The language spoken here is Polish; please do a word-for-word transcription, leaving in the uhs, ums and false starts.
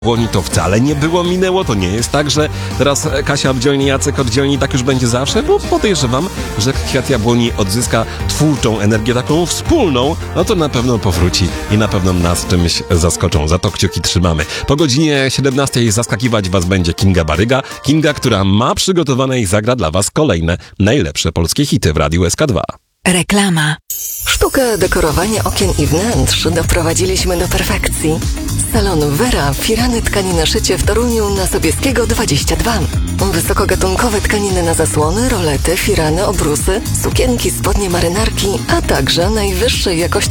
Jabłoni to wcale nie było minęło, to nie jest tak, że teraz Kasia oddzielnie, Jacek oddzielnie, tak już będzie zawsze, bo podejrzewam, że Kwiat Jabłoni odzyska twórczą energię taką wspólną, no to na pewno powróci i na pewno nas czymś zaskoczą. Za to kciuki trzymamy. Po godzinie siedemnastej zaskakiwać was będzie Kinga Baryga. Kinga, która ma przygotowane i zagra dla was kolejne najlepsze polskie hity w Radiu S K dwa. Reklama. Sztukę dekorowania okien i wnętrz doprowadziliśmy do perfekcji. Salon Vera, firany tkaniny szycie w Toruniu na Sobieskiego dwadzieścia dwa. Wysokogatunkowe tkaniny na zasłony, rolety, firany, obrusy, sukienki, spodnie, marynarki, a także najwyższej jakości